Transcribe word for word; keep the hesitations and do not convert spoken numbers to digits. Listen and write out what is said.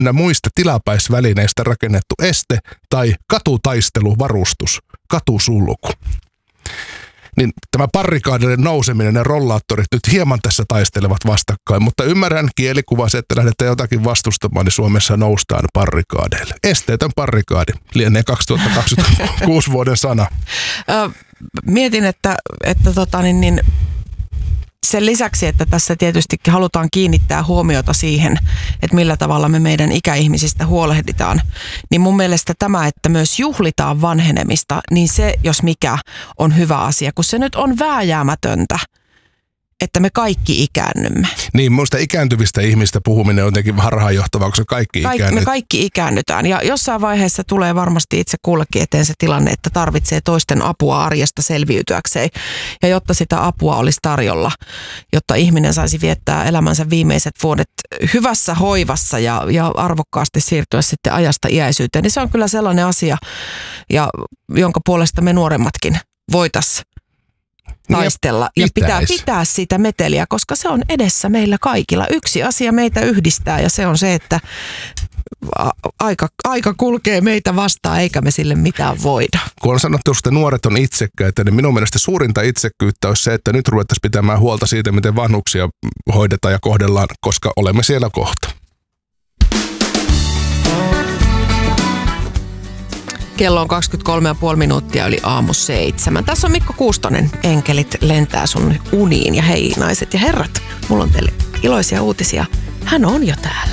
muista tilapäisvälineistä rakennettu este tai katutaisteluvarustus, katusulku. Niin tämä parrikaadille nouseminen ja rollaattorit nyt hieman tässä taistelevat vastakkain, mutta ymmärrän kielikuvasi, että lähdette jotakin vastustamaan, niin Suomessa noustaan parrikaadeille. Esteetön parrikaadi, lienee kaksituhattakaksikymmentäkuusi vuoden sana. Ö, mietin, että, että tota, niin, niin, sen lisäksi, että tässä tietysti halutaan kiinnittää huomiota siihen, että millä tavalla me meidän ikäihmisistä huolehditaan, niin mun mielestä tämä, että myös juhlitaan vanhenemista, niin se, jos mikä, on hyvä asia, kun se nyt on vääjäämätöntä, että me kaikki ikäännymme. Niin, minusta ikääntyvistä ihmistä puhuminen on jotenkin harhaanjohtavaa, koska kaikki Kaik, ikäännytään. Me kaikki ikäännytään ja jossain vaiheessa tulee varmasti itse kullekin eteen se tilanne, että tarvitsee toisten apua arjesta selviytyäkseen. Ja jotta sitä apua olisi tarjolla, jotta ihminen saisi viettää elämänsä viimeiset vuodet hyvässä hoivassa ja, ja arvokkaasti siirtyä sitten ajasta iäisyyteen, niin se on kyllä sellainen asia, ja, jonka puolesta me nuoremmatkin voitaisiin taistella ja, ja pitää, pitää sitä meteliä, koska se on edessä meillä kaikilla. Yksi asia meitä yhdistää ja se on se, että aika, aika kulkee meitä vastaan eikä me sille mitään voida. Kun on sanottu, että nuoret on itsekkäitä, niin minun mielestä suurinta itsekkyyttä olisi se, että nyt ruvettaisiin pitämään huolta siitä, miten vanhuksia hoidetaan ja kohdellaan, koska olemme siellä kohta. Kello on kaksikymmentäkolme pilkku viisi minuuttia yli aamu seitsemän. Tässä on Mikko Kuustonen. Enkelit lentää sun uniin. Ja hei naiset ja herrat, mulla on teille iloisia uutisia. Hän on jo täällä.